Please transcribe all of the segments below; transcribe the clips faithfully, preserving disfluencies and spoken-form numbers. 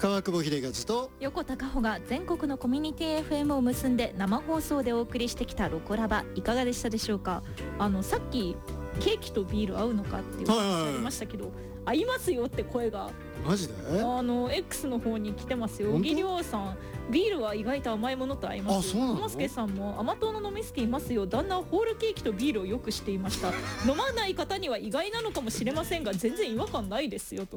川久保秀和と横田加穂が全国のコミュニティ エフエム を結んで生放送でお送りしてきたロコラバ、いかがでしたでしょうか。あのさっきケーキとビール合うのかっていう話ありましたけど、はいはいはい、合いますよって声がマジであの X の方に来てますよ。小木亮さん、ビールは意外と甘いものと合います。 あ、そうなの。 ともすけさんも甘党の飲みすぎいますよ。旦那はホールケーキとビールをよくしていました飲まない方には意外なのかもしれませんが全然違和感ないですよと。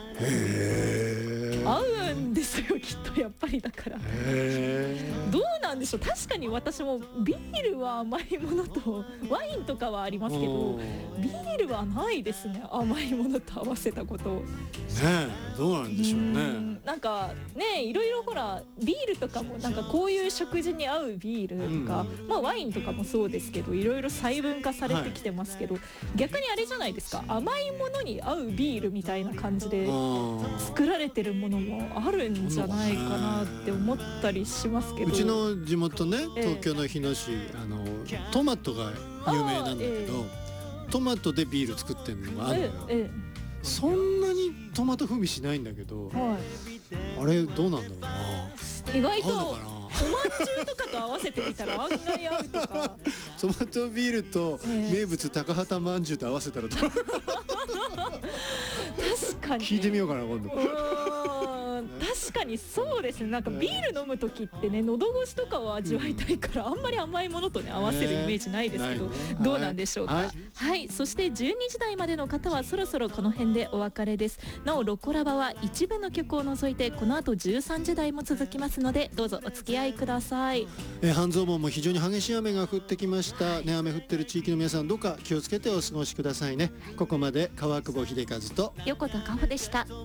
へー、 合うんですよきっと。やっぱりだからへー、 どうなんでしょう。確かに私もビールは甘いものとワインとかはありますけど、ビールはないですね。甘いものと合わせたことね。 え、どうなんでしょうね。 うんなんかね、いろいろほらビールとかもなんかこういう食事に合うビールとか、うん、まあワインとかもそうですけど、いろいろ細分化されてきてますけど、はい、逆にあれじゃないですか、甘いものに合うビールみたいな感じで作られてるものもあるんじゃないかなって思ったりしますけど、 うちの地元ね、東京の日野市、えー、あのトマトが有名なんだけど、えー、トマトでビール作ってるのがあるのよ、えーえー、そんなにトマト風味しないんだけど、はい、あれどうなんだろうな。 意外とトマチューとかと合わせてみたら案外合うとかトマトビールと名物高畑まんじゅうと合わせたら、えー、確かに聞いてみようかな今度。 確かにそうですね。なんかビール飲む時ってね、喉越しとかを味わいたいから、うん、あんまり甘いものとね合わせるイメージないですけど、えー、どうなんでしょうか。はい、はい、そしてじゅうにじ台までの方はそろそろこの辺でお別れです。なおロコラバは一部の曲を除いてこの後じゅうさんじ台も続きますので、どうぞお付き合いください。 えー、半蔵門も非常に激しい雨が降ってきました、ね、雨降ってる地域の皆さんどうか気をつけてお過ごしくださいね。ここまで川久保秀和と横田加穂でした。